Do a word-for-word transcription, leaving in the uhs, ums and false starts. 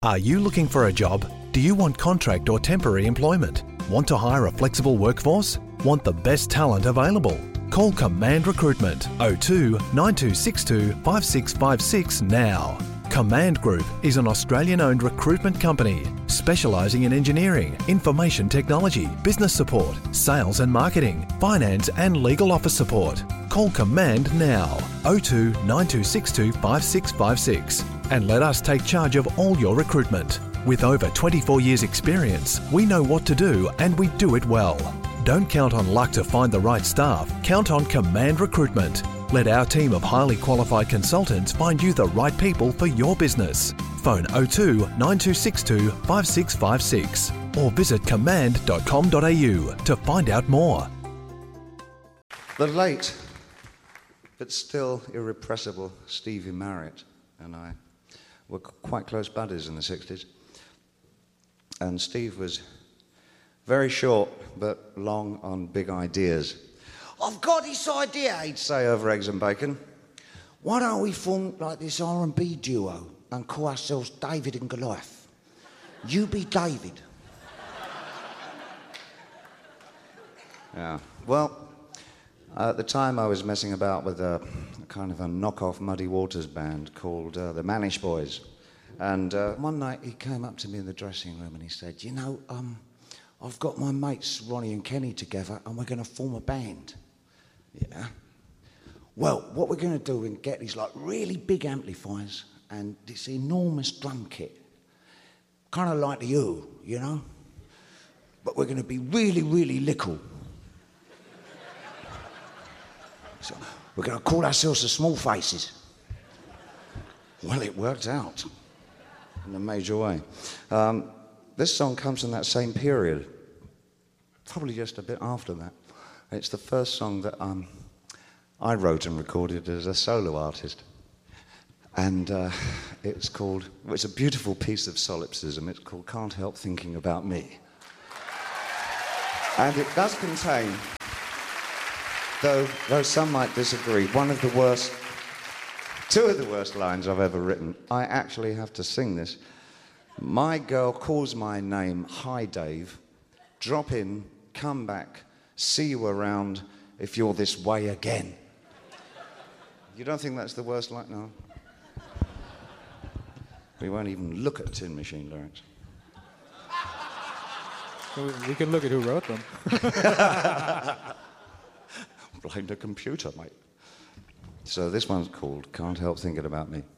Are you looking for a job? Do you want contract or temporary employment? Want to hire a flexible workforce? Want the best talent available? Call Command Recruitment oh two nine two six two five six five six now. Command Group is an Australian-owned recruitment company specialising in engineering, information technology, business support, sales and marketing, finance and legal office support. Call Command now oh two nine two six two five six five six and let us take charge of all your recruitment. With over twenty-four years experience, we know what to do and we do it well. Don't count on luck to find the right staff. Count on Command Recruitment. Let our team of highly qualified consultants find you the right people for your business. Phone oh two nine two six two five six five six or visit command dot com dot a u to find out more. The late, but still irrepressible Stevie Marriott and I were quite close buddies in the sixties. And Steve was very short, but long on big ideas. I've got this idea, he'd say over eggs and bacon. Why don't we form like this R and B duo and call ourselves David and Goliath? You be David. Yeah, well, at the time I was messing about with a, a kind of a knockoff Muddy Waters band called uh, the Manish Boys. And uh, one night he came up to me in the dressing room and he said, you know, um, I've got my mates Ronnie and Kenny together and we're going to form a band. Yeah. Well, what we're going to do is get these like really big amplifiers and this enormous drum kit. Kind of like the Who, you know? But we're going to be really, really little. So we're going to call ourselves the Small Faces. Well, it worked out in a major way. Um, this song comes from that same period, probably just a bit after that. It's the first song that um, I wrote and recorded as a solo artist. And uh, it's called, well, it's a beautiful piece of solipsism. It's called Can't Help Thinking About Me. And it does contain, though, though some might disagree, one of the worst, two of the worst lines I've ever written. I actually have to sing this. My girl calls my name, hi Dave, drop in, come back, see you around if you're this way again. You don't think that's the worst line? No. We won't even look at Tin Machine lyrics. We can look at who wrote them. Blame the computer, mate. So this one's called Can't Help Thinking About Me.